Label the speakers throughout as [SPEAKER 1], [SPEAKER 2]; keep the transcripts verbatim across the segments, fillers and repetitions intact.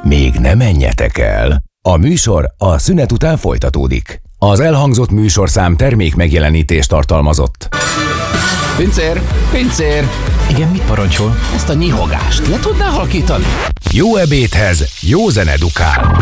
[SPEAKER 1] Még ne menjetek el. A műsor a szünet után folytatódik. Az elhangzott műsorszám termék megjelenítést tartalmazott.
[SPEAKER 2] Pincér! Pincér! Igen, mit parancsol? Ezt a nyihogást le tudnál halkítani?
[SPEAKER 1] Jó ebédhez jó zene dukál.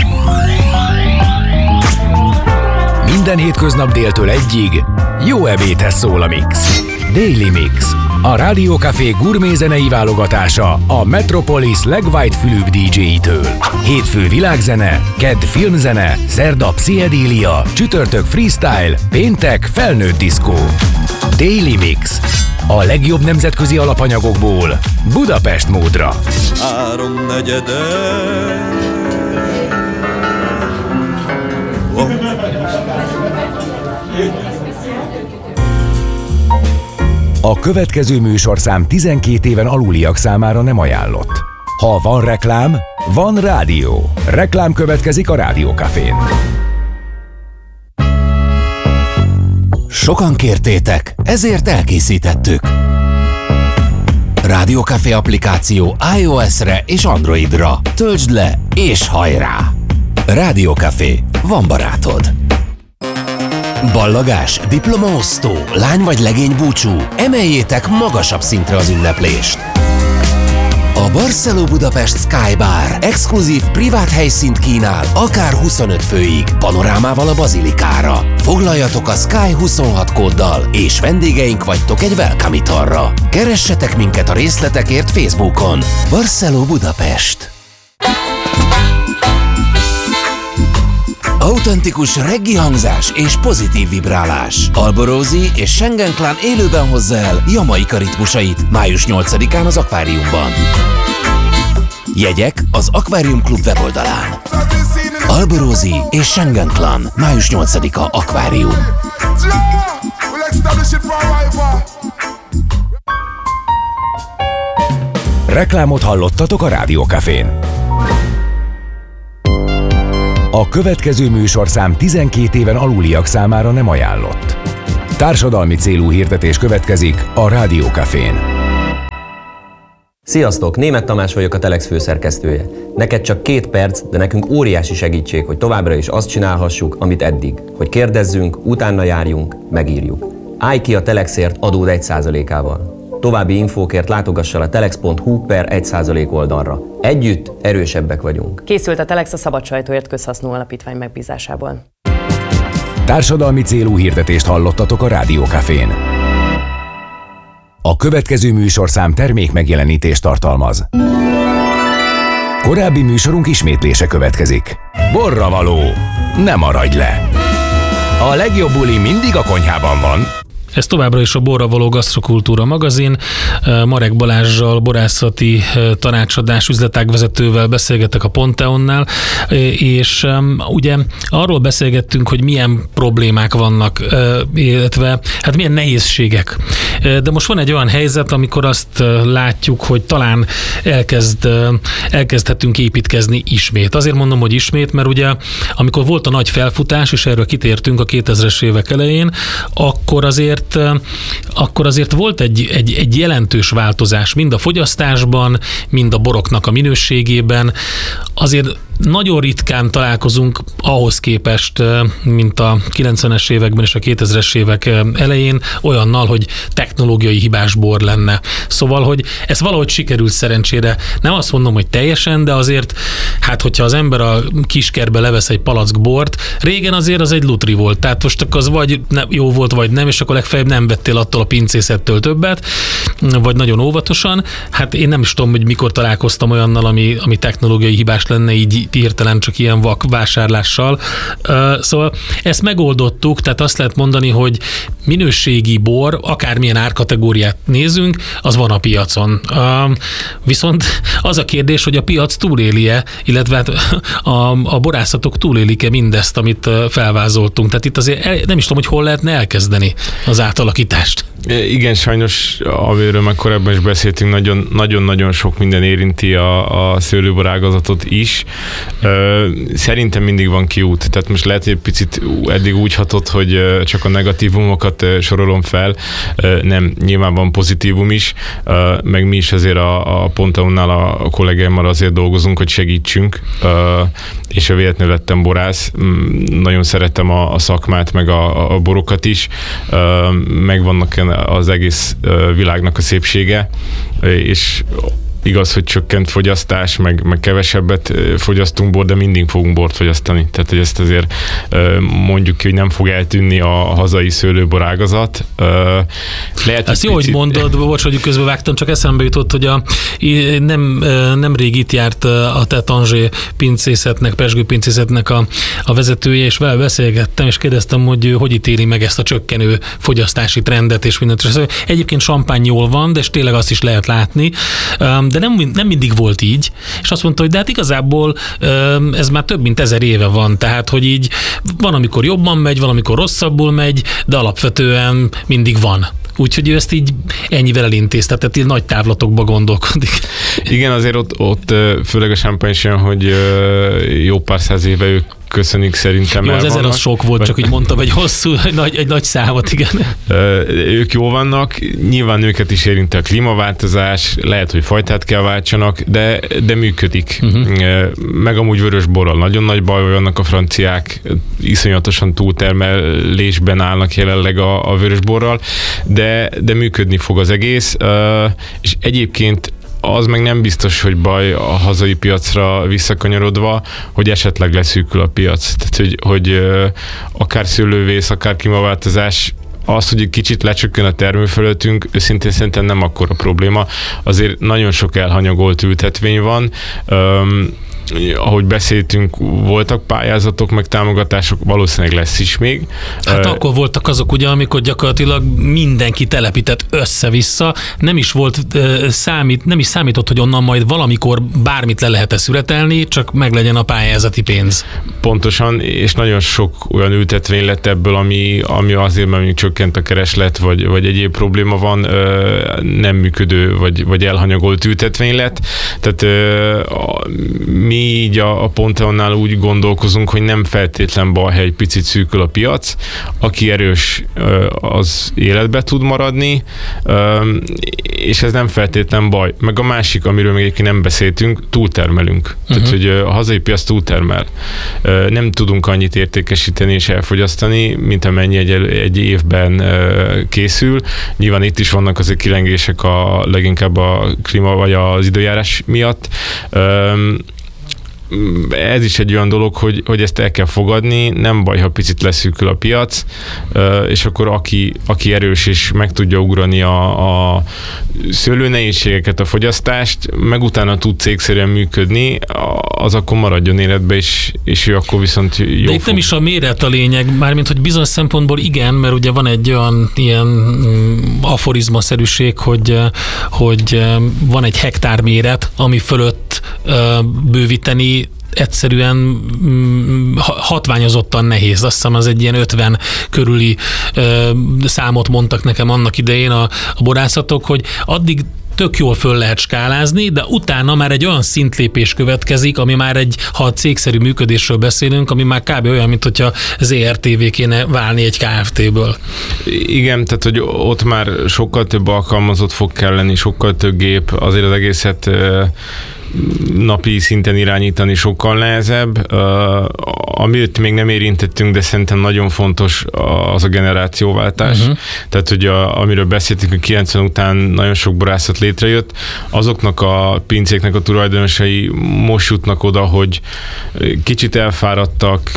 [SPEAKER 1] Minden hétköznap déltől egyig jó ebédhez szól a Mix. Daily Mix. A Rádió Café gurmé zenei válogatása a Metropolis legwhite-fülűbb dé dzséjitől. Hétfő világzene, kedd filmzene, szerda pszichedélia, csütörtök freestyle, péntek felnőtt diszkó. Daily Mix. A legjobb nemzetközi alapanyagokból Budapest módra.
[SPEAKER 3] Háromnegyede. Oh.
[SPEAKER 1] A következő műsorszám tizenkét éven aluliak számára nem ajánlott. Ha van reklám, van rádió. Reklám következik a Rádió Cafén.
[SPEAKER 2] Sokan kértétek, ezért elkészítettük. Rádió Café applikáció iOS-re és Androidra. Töltsd le és hajrá! Rádió Café, van barátod. Ballagás, diplomaosztó, lány vagy legény búcsú, emeljétek magasabb szintre az ünneplést. A Barceló Budapest Sky Bar exkluzív privát helyszínt kínál, akár huszonöt főig, panorámával a bazilikára. Foglaljatok a Sky huszonhat kóddal, és vendégeink vagytok egy welcome italra. Keressetek minket a részletekért Facebookon. Barceló Budapest. Autentikus reggi hangzás és pozitív vibrálás. Alborosi és Schengen Clan élőben hozza el Jamaika ritmusait május nyolcadikán az Akváriumban. Jegyek az Akvárium Klub weboldalán. Alborosi és Schengen Clan május nyolcadika Akvárium.
[SPEAKER 1] Reklámot hallottatok a Rádió Cafén. A következő műsorszám tizenkét éven aluliak számára nem ajánlott. Társadalmi célú hirdetés következik a Rádió Cafén.
[SPEAKER 4] Sziasztok! Németh Tamás vagyok, a Telex főszerkesztője. Neked csak két perc, de nekünk óriási segítség, hogy továbbra is azt csinálhassuk, amit eddig. Hogy kérdezzünk, utána járjunk, megírjuk. Állj ki a Telexért adód egy százalékával. További infókért látogass el a telex pont hu per egy százalék oldalra. Együtt erősebbek vagyunk.
[SPEAKER 5] Készült a Telex a Szabad Sajtóért Közhasznú Alapítvány megbízásából.
[SPEAKER 1] Társadalmi célú hirdetést hallottatok a Rádió Cafén. A következő műsorszám termék megjelenítést tartalmaz. Korábbi műsorunk ismétlése következik. Borravaló, ne maradj le! A legjobb buli mindig a konyhában van.
[SPEAKER 6] Ez továbbra is a Borravaló Gasztrokultúra magazin. Marek Balázssal, borászati tanácsadás üzletágvezetővel beszélgetek a Ponteonnál, és ugye arról beszélgettünk, hogy milyen problémák vannak, illetve hát milyen nehézségek. De most van egy olyan helyzet, amikor azt látjuk, hogy talán elkezd, elkezdhetünk építkezni ismét. Azért mondom, hogy ismét, mert ugye amikor volt a nagy felfutás, és erről kitértünk a kétezres évek elején, akkor azért akkor azért volt egy, egy, egy jelentős változás mind a fogyasztásban, mind a boroknak a minőségében. Azért nagyon ritkán találkozunk ahhoz képest, mint a kilencvenes években és a kétezres évek elején olyannal, hogy technológiai hibás bor lenne. Szóval, hogy ez valahogy sikerült szerencsére. Nem azt mondom, hogy teljesen, de azért, hát hogyha az ember a kiskertbe levesz egy palack bort, régen azért az egy lutri volt. Tehát most akkor az vagy jó volt, vagy nem, és akkor legfeljebb nem vettél attól a pincészettől többet, vagy nagyon óvatosan. Hát én nem is tudom, hogy mikor találkoztam olyannal, ami, ami technológiai hibás lenne, így hirtelen csak ilyen vak vásárlással. Szóval ezt megoldottuk, tehát azt lehet mondani, hogy minőségi bor, akármilyen árkategóriát nézünk, az van a piacon. Viszont az a kérdés, hogy a piac túléli-e, illetve a, a borászatok túlélik-e mindezt, amit felvázoltunk. Tehát itt azért nem is tudom, hogy hol lehetne elkezdeni az átalakítást.
[SPEAKER 7] Igen, sajnos, amiről már korábban is beszéltünk, nagyon, nagyon-nagyon sok minden érinti a, a szőlőborágazatot is. Szerintem mindig van kiút. Tehát most lehet, hogy egy picit eddig úgy hatott, hogy csak a negatívumokat sorolom fel. Nem, nyilván van pozitívum is, meg mi is azért a, a Ponteonnál a kollégáimmal azért dolgozunk, hogy segítsünk. beszélünk, és a véletlenül lettem borász, nagyon szeretem a, a szakmát, meg a, a borokat is, megvannak az egész világnak a szépsége, és igaz, hogy csökkent fogyasztás, meg, meg kevesebbet fogyasztunk bort, de mindig fogunk bort fogyasztani. Tehát, hogy ezt azért mondjuk ki, hogy nem fog eltűnni a hazai szőlőborágazat. Lehet,
[SPEAKER 6] ezt jó, picit... hogy mondod, bocs, hogy közbevágtam, csak eszembe jutott, hogy a, nem, nem rég itt járt a te Tanzsé pincészetnek, pezsgő pincészetnek a, a vezetője, és vele beszélgettem, és kérdeztem, hogy hogy ítéli meg ezt a csökkenő fogyasztási trendet, és mindent. Egyébként champagne jól van, de tényleg azt is lehet látni, de nem, nem mindig volt így, és azt mondta, hogy de hát igazából ez már több mint ezer éve van, tehát, hogy így van, amikor jobban megy, van, amikor rosszabbul megy, de alapvetően mindig van. Úgyhogy ő ezt így ennyivel elintézte, tehát így nagy távlatokba gondolkodik.
[SPEAKER 7] Igen, azért ott, ott főleg a champagne, hogy jó pár száz éve ők köszönik szerintem.
[SPEAKER 6] Jó, az ezer az sok volt, csak így mondtam, egy hosszú, egy nagy, egy nagy számot, igen.
[SPEAKER 7] Ők jó vannak, nyilván őket is érinti a klímaváltozás, lehet, hogy fajtát kell váltsanak, de, de működik. Uh-huh. Meg amúgy vörös borral nagyon nagy baj vannak a franciák, iszonyatosan túltermelésben állnak jelenleg a, a vörös borral, de, de működni fog az egész, és egyébként az meg nem biztos, hogy baj a hazai piacra visszakanyarodva, hogy esetleg leszűkül a piac. Tehát, hogy, hogy akár szőlővész, akár klímaváltozás, az, hogy egy kicsit lecsökken a termőfelületünk, őszintén szerintem nem akkora probléma. Azért nagyon sok elhanyagolt ültetvény van, Üm, ahogy beszéltünk, voltak pályázatok, meg támogatások, valószínűleg lesz is még.
[SPEAKER 6] Hát uh, akkor voltak azok ugye, amikor gyakorlatilag mindenki telepített össze-vissza, nem is volt uh, számít, nem is számított, hogy onnan majd valamikor bármit le lehet-e szüretelni, csak meglegyen a pályázati pénz.
[SPEAKER 7] Pontosan, és nagyon sok olyan ültetvény lett ebből, ami, ami azért, mert még csökkent a kereslet, vagy, vagy egyéb probléma van, uh, nem működő, vagy, vagy elhanyagolt ültetvény lett. Tehát uh, mi Mi így a, a Ponteonnál úgy gondolkozunk, hogy nem feltétlen baj, ha egy picit szűkül a piac. Aki erős, az életbe tud maradni, és ez nem feltétlen baj. Meg a másik, amiről még egyébként nem beszéltünk, túltermelünk. Uh-huh. Tehát, hogy a hazai piac túltermel. Nem tudunk annyit értékesíteni és elfogyasztani, mint amennyi egy, egy évben készül. Nyilván itt is vannak azért kilengések a leginkább a klíma vagy az időjárás miatt. Ez is egy olyan dolog, hogy, hogy ezt el kell fogadni, nem baj, ha picit leszűkül a piac, és akkor aki, aki erős és meg tudja ugrani a, a szőlőnehézségeket, a fogyasztást, meg utána tud cégszerűen működni, az akkor maradjon életbe, és, és ő akkor viszont jó.
[SPEAKER 6] De itt fog. Nem is a méret a lényeg, mármint, hogy bizonyos szempontból igen, mert ugye van egy olyan ilyen aforizmaszerűség, hogy, hogy van egy hektár méret, ami fölött bővíteni egyszerűen mm, hatványozottan nehéz. Azt hiszem, az egy ilyen ötven körüli ö, számot mondtak nekem annak idején a, a borászatok, hogy addig tök jól föl lehet skálázni, de utána már egy olyan szintlépés következik, ami már egy, ha a cégszerű működésről beszélünk, ami már kb. Olyan, mint hogyha zé er té vé kéne válni egy ká ef té-ből.
[SPEAKER 7] Igen, tehát hogy ott már sokkal több alkalmazott fog kelleni, sokkal több gép, azért az egészet napi szinten irányítani sokkal nehezebb. Amit még nem érintettünk, de szerintem nagyon fontos az a generációváltás. Uh-huh. Tehát, hogy a, amiről beszéltünk, hogy kilencven után nagyon sok borászat létrejött, azoknak a pincéknek a tulajdonosai most jutnak oda, hogy kicsit elfáradtak,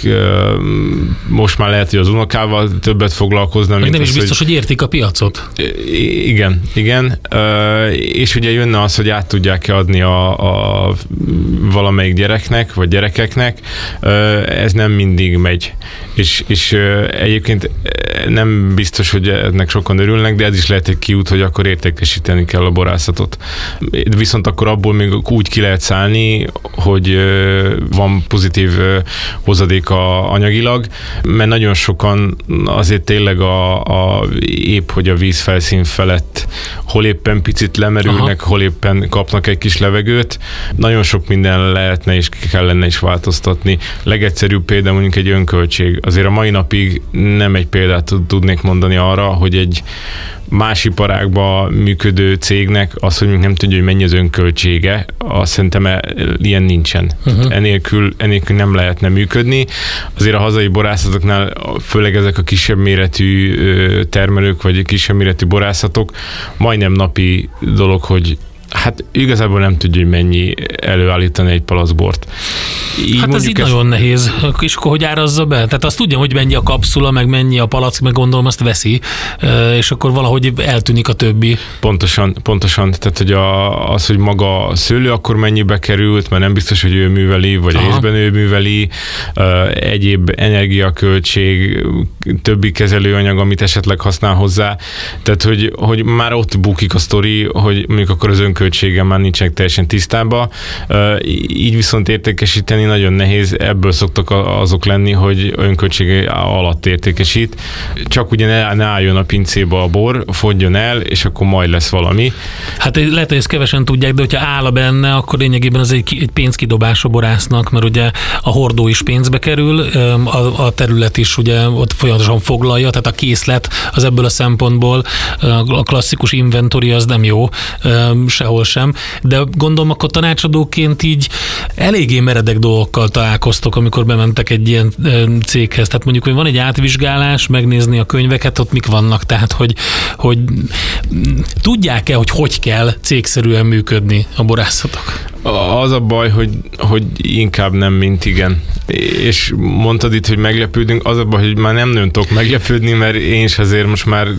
[SPEAKER 7] most már lehet, hogy az unokával többet foglalkoznak.
[SPEAKER 6] Még nem is az, biztos, hogy... hogy értik a piacot.
[SPEAKER 7] Igen, igen. És ugye jönne az, hogy át tudják adni a, a valamelyik gyereknek, vagy gyerekeknek, ez nem mindig megy. És, és egyébként nem biztos, hogy ennek sokan örülnek, de ez is lehet egy kiút, hogy akkor értékesíteni kell a borászatot. Viszont akkor abból még úgy ki lehet szállni, hogy van pozitív hozadéka anyagilag, mert nagyon sokan azért tényleg a, a épp, hogy a vízfelszín felett hol éppen picit lemerülnek, aha, hol éppen kapnak egy kis levegőt. Nagyon sok minden lehetne és kellene is változtatni. Legegyszerűbb legjobb példa mondjuk egy önköltség. Azért a mai napig nem egy példát tudnék mondani arra, hogy egy más iparágban működő cégnek az, hogy nem tudja, hogy mennyi az önköltsége, azt szerintem ilyen nincsen. Uh-huh. Enélkül, enélkül nem lehetne működni. Azért a hazai borászatoknál, főleg ezek a kisebb méretű termelők, vagy kisebb méretű borászatok, majdnem napi dolog, hogy hát igazából nem tudja, hogy mennyi előállítani egy palackbort.
[SPEAKER 6] Így hát ez így ezt... nagyon nehéz. És akkor hogy árazza be? Tehát azt tudja, hogy mennyi a kapszula, meg mennyi a palack, meg gondolom azt veszi, és akkor valahogy eltűnik a többi.
[SPEAKER 7] Pontosan, pontosan. Tehát, hogy a, az, hogy maga a szőlő akkor mennyibe került, mert nem biztos, hogy ő műveli, vagy Aha. részben ő műveli, egyéb energiaköltség, többi kezelőanyag, amit esetleg használ hozzá. Tehát, hogy, hogy már ott bukik a sztori, hogy mondjuk akkor az önköltsége már nincsenek teljesen tisztában. Így viszont értékesíteni nagyon nehéz, ebből szoktak azok lenni, hogy önköltsége alatt értékesít. Csak ugye ne, ne álljon a pincébe a bor, fogjon el, és akkor majd lesz valami.
[SPEAKER 6] Hát lehet, hogy ezt kevesen tudják, de hogyha áll benne, akkor lényegében az egy, egy pénzkidobás a borásznak, mert ugye a hordó is pénzbe kerül, a, a terület is ugye ott folyamatosan foglalja, tehát a készlet az ebből a szempontból, a klasszikus inventory az nem jó, sehol sem, de gondolom akkor tanácsadóként így eléggé meredek dolgokkal találkoztok, amikor bementek egy ilyen céghez. Tehát mondjuk, hogy van egy átvizsgálás, megnézni a könyveket, ott mik vannak, tehát hogy, hogy tudják-e, hogy hogy kell cégszerűen működni a borászatok?
[SPEAKER 7] Az a baj, hogy, hogy inkább nem, mint igen. És mondtad itt, hogy meglepődünk, az a baj, hogy már nem nagyon tudok meglepődni, mert én is azért most már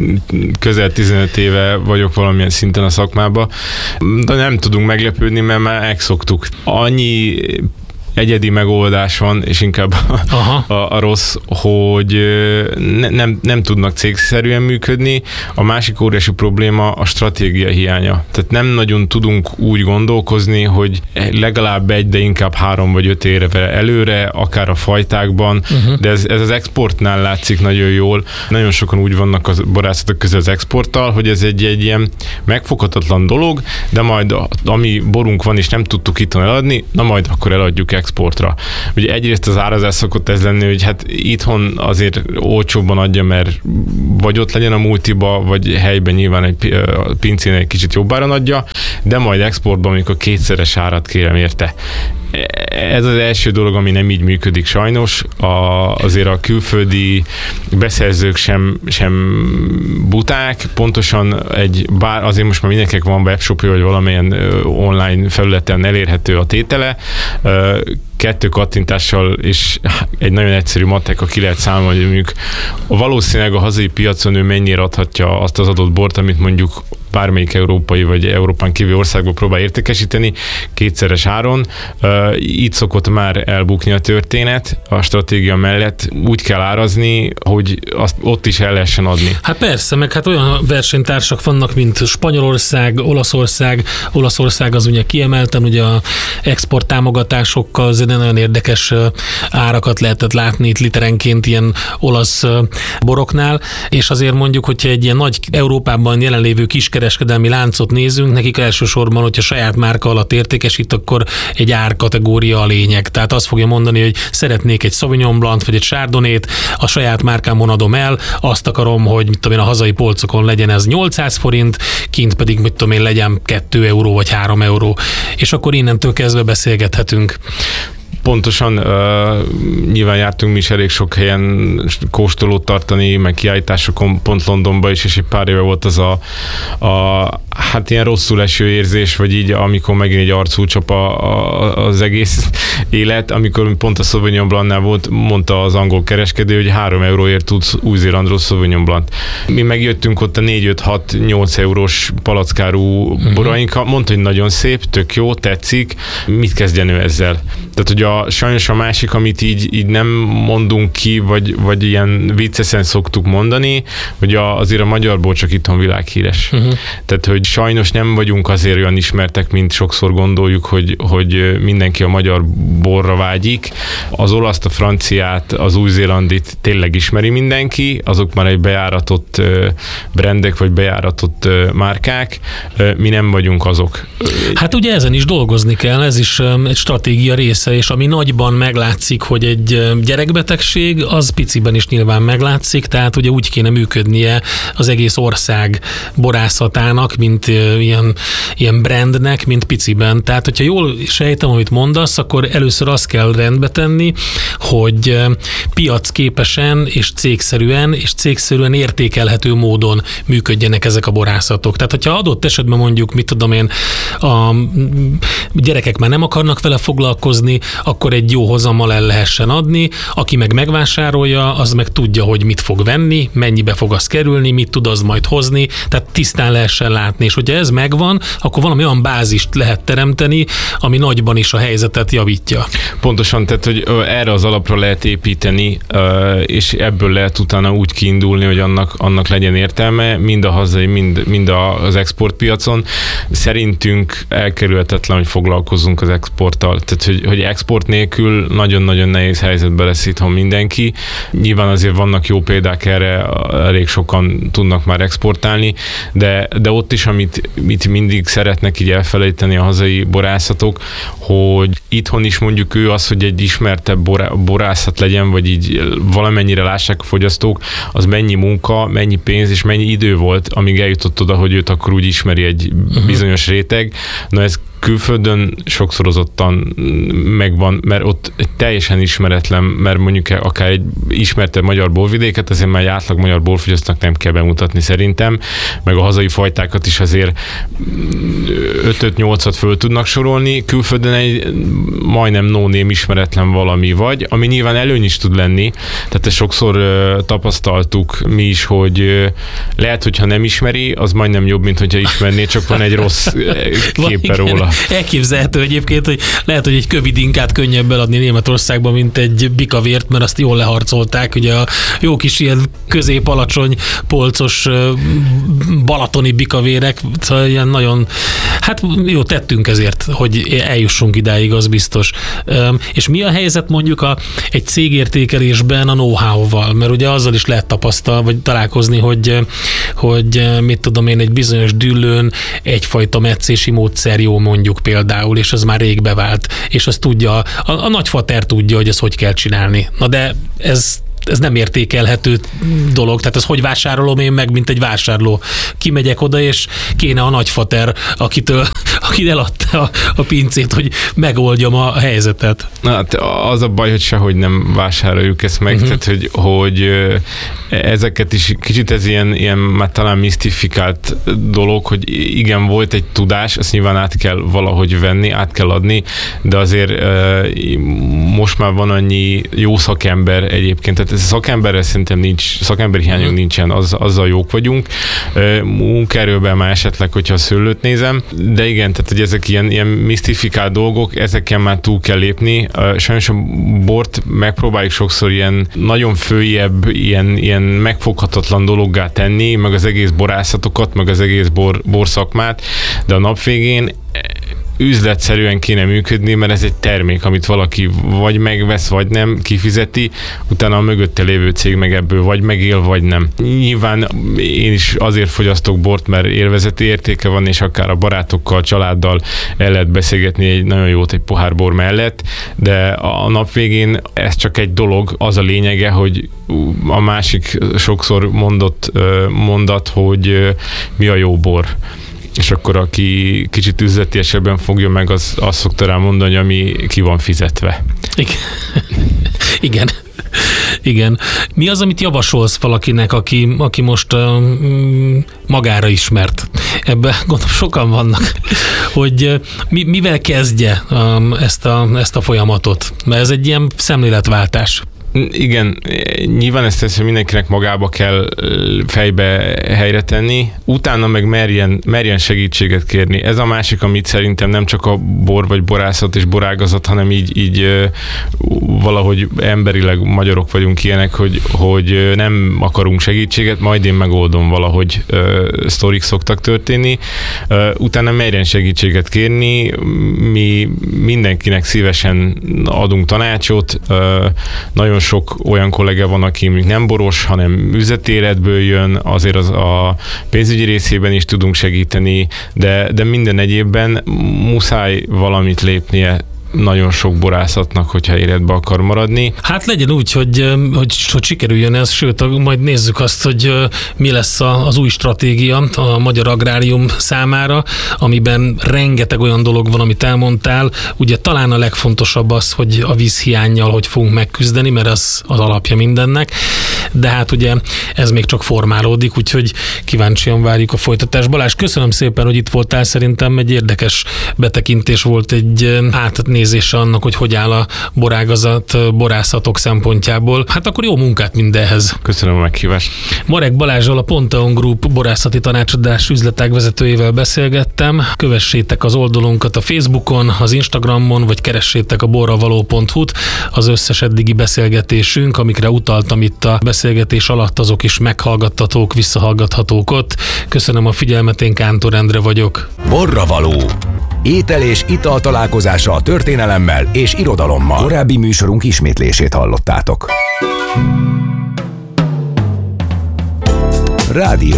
[SPEAKER 7] közel tizenöt éve vagyok valamilyen szinten a szakmában, de nem tudunk meglepődni, mert már megszoktuk. Annyi egyedi megoldás van, és inkább a, a, a rossz, hogy ne, nem, nem tudnak cégszerűen működni. A másik óriási probléma a stratégia hiánya. Tehát nem nagyon tudunk úgy gondolkozni, hogy legalább egy, de inkább három vagy öt évre előre, akár a fajtákban, uh-huh. de ez, ez az exportnál látszik nagyon jól. Nagyon sokan úgy vannak a borászatok közül az exporttal, hogy ez egy, egy ilyen megfoghatatlan dolog, de majd ami borunk van, és nem tudtuk itthon eladni, na majd akkor eladjuk exportra. Ugye egyrészt az árazás szokott ez lenni, hogy hát itthon azért olcsóbban adja, mert vagy ott legyen a multiba, vagy helyben nyilván egy pincén egy kicsit jobb áron adja, de majd exportban, amikor kétszeres árat kérem érte. Ez az első dolog, ami nem így működik sajnos. A, azért a külföldi beszerzők sem, sem buták, pontosan egy bár, azért most már mindenkinek van webshopja, vagy valamilyen online felületen elérhető a tétele, kettő kattintással és egy nagyon egyszerű matek, ki lehet számolni, hogy mondjuk valószínűleg a hazai piacon ő mennyire adhatja azt az adott bort, amit mondjuk bármelyik európai vagy Európán kívül országból próbál értékesíteni kétszeres áron. Így szokott már elbukni a történet, a stratégia mellett úgy kell árazni, hogy azt ott is el lehessen adni.
[SPEAKER 6] Hát persze, meg hát olyan versenytársak vannak, mint Spanyolország, Olaszország. Olaszország az ugye kiemelten, ugye a export támogatásokkal azért nagyon érdekes árakat lehetett látni itt literenként ilyen olasz boroknál, és azért mondjuk, hogyha egy ilyen nagy Európában jelenlévő kiskereskedelmi láncot nézünk, nekik elsősorban, hogyha saját márka alatt értékesít, akkor egy árkategória a lényeg. Tehát azt fogja mondani, hogy szeretnék egy Sauvignon Blanc vagy egy Chardonnay-t, a saját márkámon adom el, azt akarom, hogy mit tudom én, a hazai polcokon legyen ez nyolcszáz forint, kint pedig mit tudom én, legyen kettő euró vagy három euró. És akkor innentől kezdve beszélgethetünk.
[SPEAKER 7] Pontosan, uh, nyilván jártunk mi is elég sok helyen kóstolót tartani, meg kiállításokon, pont Londonban is, és egy pár éve volt az a, a hát ilyen rosszul eső érzés, vagy így, amikor megint egy arcú csap a, a, az egész élet, amikor pont a Sauvignon Blancnál volt, mondta az angol kereskedő, hogy három euróért tudsz Új-Zélandról Sauvignon Blanc. Mi megjöttünk ott a négy öt hat nyolc eurós palackárú uh-huh. borainkkal, mondta, hogy nagyon szép, tök jó, tetszik, mit kezdjen ő ezzel? Tehát, hogy a, sajnos a másik, amit így, így nem mondunk ki, vagy, vagy ilyen viccesen szoktuk mondani, hogy a, azért a magyar bor csak itthon világhíres. Uh-huh. Tehát, hogy sajnos nem vagyunk azért olyan ismertek, mint sokszor gondoljuk, hogy, hogy mindenki a magyar borra vágyik. Az olaszt, a franciát, az új-zélandit tényleg ismeri mindenki, azok már egy bejáratott brandek, vagy bejáratott márkák. Mi nem vagyunk azok.
[SPEAKER 6] Hát ugye ezen is dolgozni kell, ez is egy stratégia része, és ami nagyban meglátszik, hogy egy gyerekbetegség, az piciben is nyilván meglátszik, tehát ugye úgy kéne működnie az egész ország borászatának, mint ilyen, ilyen brandnek, mint piciben. Tehát, hogyha jól sejtem, amit mondasz, akkor először azt kell rendbe tenni, hogy piacképesen és cégszerűen és cégszerűen értékelhető módon működjenek ezek a borászatok. Tehát, hogyha adott esetben mondjuk, mit tudom én, a gyerekek már nem akarnak vele foglalkozni, akkor egy jó hozammal el lehessen adni, aki meg megvásárolja, az meg tudja, hogy mit fog venni, mennyibe fog az kerülni, mit tud az majd hozni, tehát tisztán lehessen látni. És hogyha ez megvan, akkor valami olyan bázist lehet teremteni, ami nagyban is a helyzetet javítja.
[SPEAKER 7] Pontosan, tehát, hogy erre az alapra lehet építeni, és ebből lehet utána úgy kiindulni, hogy annak, annak legyen értelme, mind a hazai, mind, mind az exportpiacon. Szerintünk elkerülhetetlen, hogy foglalkozzunk az exporttal. Tehát, hogy, hogy export nélkül nagyon-nagyon nehéz helyzetbe lesz itthon mindenki. Nyilván azért vannak jó példák erre, elég sokan tudnak már exportálni, de, de ott is, amit, amit mindig szeretnek így elfelejteni a hazai borászatok, hogy itthon is mondjuk ő az, hogy egy ismertebb borá, borászat legyen, vagy így valamennyire lássák a fogyasztók, az mennyi munka, mennyi pénz és mennyi idő volt, amíg eljutott oda, hogy őt akkor úgy ismeri egy bizonyos réteg. Na ez külföldön sokszorozottan megvan, mert ott teljesen ismeretlen, mert mondjuk akár egy ismertebb magyar borvidéket, azért már egy átlag magyar borfogyasztónak nem kell bemutatni szerintem, meg a hazai fajtákat is azért ötöt-nyolcat föl tudnak sorolni, külföldön egy majdnem no-name ismeretlen valami vagy, ami nyilván előny is tud lenni, tehát ezt sokszor uh, tapasztaltuk mi is, hogy uh, lehet, hogyha nem ismeri, az majdnem jobb, mint hogyha ismerné, csak van egy rossz képe róla.
[SPEAKER 6] Elképzelhető egyébként, hogy lehet, hogy egy kövidinkát könnyebb eladni Németországban, mint egy bikavért, mert azt jól leharcolták. Ugye a jó kis ilyen közép-alacsony polcos balatoni bikavérek, szóval ilyen nagyon, hát jó tettünk ezért, hogy eljussunk idáig, az biztos. És mi a helyzet mondjuk a, egy cégértékelésben a know-how-val? Mert ugye azzal is lehet tapasztalni, vagy találkozni, hogy, hogy mit tudom én, egy bizonyos dűlőn egyfajta metszési módszer jó mondjuk például, és az már rég bevált, és azt tudja, a, a nagyfater tudja, hogy ezt hogy kell csinálni. Na de ez ez nem értékelhető dolog, tehát ez hogy vásárolom én meg, mint egy vásárló. Kimegyek oda, és kéne a nagyfater, akitől, aki eladta a, a pincét, hogy megoldjam a helyzetet.
[SPEAKER 7] Na, hát az a baj, hogy sehogy nem vásároljuk ezt meg, uh-huh. tehát hogy, hogy ezeket is kicsit ez ilyen, ilyen már talán misztifikált dolog, hogy igen, volt egy tudás, azt nyilván át kell valahogy venni, át kell adni, de azért most már van annyi jó szakember egyébként, tehát ez a szakemberrel szerintem nincs, szakemberi hiányunk nincsen, az, azzal jók vagyunk. Munkaerőben már esetleg, hogyha a szőlőt nézem, de igen, tehát hogy ezek ilyen, ilyen misztifikált dolgok, ezeken már túl kell lépni. Sajnos a bort megpróbáljuk sokszor ilyen nagyon följebb, ilyen, ilyen megfoghatatlan dologgá tenni, meg az egész borászatokat, meg az egész bor, borszakmát, de a nap végén üzletszerűen kéne működni, mert ez egy termék, amit valaki vagy megvesz, vagy nem, kifizeti, utána a mögötte lévő cég meg ebből vagy megél, vagy nem. Nyilván én is azért fogyasztok bort, mert élvezeti értéke van, és akár a barátokkal, a családdal el lehet beszélgetni egy nagyon jót egy pohár bor mellett, de a nap végén ez csak egy dolog, az a lényege, hogy a másik sokszor mondott mondat, hogy mi a jó bor. És akkor aki kicsit üzletiesebben fogja meg, az azt szokta rá mondani, ami ki van fizetve.
[SPEAKER 6] Igen. Igen. Igen. Mi az, amit javasolsz valakinek, aki, aki most uh, magára ismert? Ebben gondolom sokan vannak, hogy uh, mi, mivel kezdje um, ezt, a, ezt a folyamatot? Mert ez egy ilyen szemléletváltás.
[SPEAKER 7] Igen, nyilván ezt, ezt mindenkinek magába kell fejbe helyre tenni, utána meg merjen, merjen segítséget kérni. Ez a másik, amit szerintem nem csak a bor vagy borászat és borágazat, hanem így, így valahogy emberileg magyarok vagyunk ilyenek, hogy, hogy nem akarunk segítséget, majd én megoldom valahogy, sztorik szoktak történni. Utána merjen segítséget kérni, mi mindenkinek szívesen adunk tanácsot, nagyon sok olyan kollega van, aki nem boros, hanem üzleti életből jön, azért az a pénzügyi részében is tudunk segíteni, de, de minden egyébben muszáj valamit lépnie nagyon sok borászatnak, hogyha életbe akar maradni.
[SPEAKER 6] Hát legyen úgy, hogy, hogy, hogy sikerüljön ez, sőt, majd nézzük azt, hogy mi lesz az új stratégia a magyar agrárium számára, amiben rengeteg olyan dolog van, amit elmondtál. Ugye talán a legfontosabb az, hogy a vízhiánnyal hogy fogunk megküzdeni, mert az az alapja mindennek, de hát ugye ez még csak formálódik, úgyhogy kíváncsian várjuk a folytatást. Balázs, köszönöm szépen, hogy itt voltál, szerintem egy érdekes betekintés volt, egy hátnézése annak, hogy hogy áll a borágazat, borászatok szempontjából. Hát akkor jó munkát mindenhez.
[SPEAKER 7] Köszönöm a meghívást.
[SPEAKER 6] Marek Balázsral, a Ponteon Group borászati tanácsadás üzletág vezetőjével beszélgettem. Kövessétek az oldalunkat a Facebookon, az Instagramon, vagy keressétek a borravaló pont hu-t. Az összes eddigi beszélgetésünk, amikre utaltam itt a beszélgetés alatt, azok is meghallgattatók, visszahallgathatók ott. Köszönöm a figyelmet, én Kántor Endre vagyok.
[SPEAKER 1] Borravaló. Étel és ital találkozása a történelemmel és irodalommal. Korábbi műsorunk ismétlését hallottátok. Rádió